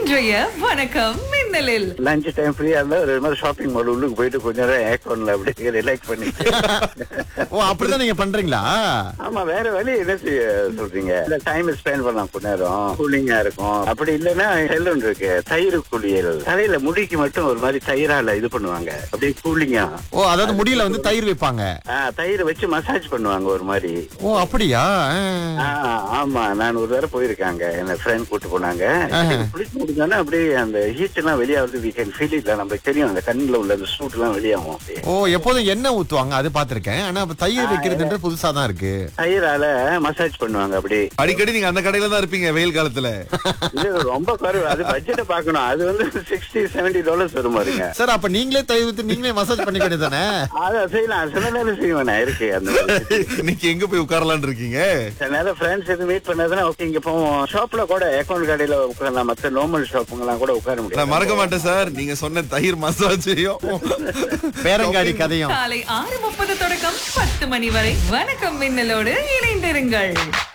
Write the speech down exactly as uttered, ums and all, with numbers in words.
இன்றைய வணக்கம் மின்னலில் lunch time ஃப்ரீயா இருந்தா ஒரு மாதிரி ஷாப்பிங் மால் உள்ளுக்கு போயிட்டு கொஞ்ச நேரம் ஏக்கோன்ல அப்படியே ரிலாக்ஸ் பண்ணி ஓ அப்படிதான் நீங்க பண்றீங்களா? ஆமா, வேற வழி என்ன செய்ய சொல்றீங்க? இந்த டைம் ஸ்பெண்ட் பண்ணலாம் கொஞ்ச நேரம், கூலிங்கா இருக்கும். அப்படி இல்லைன்னா செல்லுன் இருக்கு, தயிர் குளியல். தலையில முடிக்கு மட்டும் ஒரு மாதிரி தயிரால இது பண்ணுவாங்க, அப்படியே கூலிங்கா. ஓ அதாவது முடியல வந்து தயிர் வைப்பாங்க. ஆஹ் தயிர் வச்சு மசாஜ் பண்ணுவாங்க ஒரு மாதிரி. ஓ அப்படியா? ஆஹ் ஆமா, நான் ஒரு தடவை போயிருக்காங்க, என்ன ஃப்ரெண்ட் கூட்டு போனாங்க. குளிச்சு முடிஞ்சோன்னா அப்படியே அந்த ஹீட் எல்லாம் வெளியாவது, we can feel it. நம்மளுக்கு தெரியும் அந்த கண்ணுல உள்ள அந்த சூட் எல்லாம் வெளியாகும். ஓ எப்போதும் எண்ணெய் ஊத்துவாங்க, அது பாத்திருக்கேன். ஆனா அப்ப தயிர் வைக்கிறதுன்றது புதுசா தான் இருக்கு. தயிரால மசாஜ் பண்ணுவாங்க அப்படி. அடிக்கடி நீங்க அந்த கடையில தான் இருப்பீங்க வெயில் காலத்துல. இது ரொம்ப குறைவு, அது பட்ஜெட்டை பார்க்கணும். அது வந்து சிக்ஸ்டி செவன்டி டாலர்ஸ் வரும் பாருங்க. சார் அப்ப நீங்களே தயிர் ஊத்தி நீங்களே மசாஜ் பண்ணிக்க வேண்டியதானே? அதை செய்யலாம், சில நேரம் செய்வேன் இருக்கு. அந்த இன்னைக்கு எங்க போய் உட்காரலான் இருக்கீங்க? சில நேரம் ஃப்ரெண்ட்ஸ் எதுவும் மீட் பண்ணதுன்னா ஓகே இங்க போவோம். ஷாப்ல கூட அக்கௌண்ட் கடையில உட்காரலாம், மத்த நார்மல் ஷாப்புங்கெல்லாம் கூட உட்கார நான் முடியும். மறக்க மாட்டேன் சார், நீங்க சொன்ன தயிர் மசாஜையும் பேரங்காடி கதையும். காலை ஆறு முப்பது தொடக்கம் பத்து மணி வரை வணக்கம் மின்னலோடு இணைந்திருங்கள்.